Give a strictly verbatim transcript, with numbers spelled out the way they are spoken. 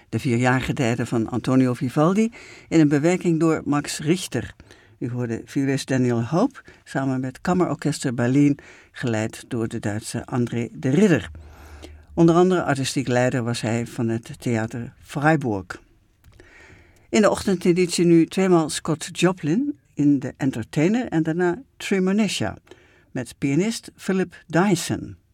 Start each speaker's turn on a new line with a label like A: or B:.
A: de vierjarige derde van Antonio Vivaldi in een bewerking door Max Richter. U hoorde violist Daniel Hope samen met Kammerorkester Berlin, geleid door de Duitse André de Ridder. Onder andere artistiek leider was hij van het Theater Freiburg. In de ochtendeditie nu tweemaal Scott Joplin in The Entertainer en daarna Tremonisha met pianist Philip Dyson.